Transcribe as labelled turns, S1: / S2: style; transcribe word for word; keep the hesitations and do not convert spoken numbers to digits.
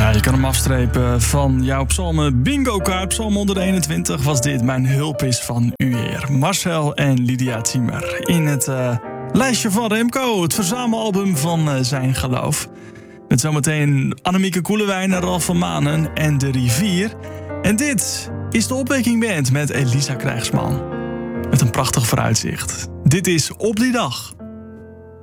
S1: Ja, je kan hem afstrepen van jouw psalmen bingo kaart. Psalm honderdeenentwintig was dit. Mijn hulp is van u, Heer. Marcel en Lydia Thiemer. In het uh, lijstje van Remco, het verzamelalbum van uh, zijn geloof. Met zometeen Annemieke Koelewijn, Ralf van Manen en De Rivier. En dit is de Opwekking Band met Elisa Krijgsman. Met een prachtig vooruitzicht. Dit is Op die Dag.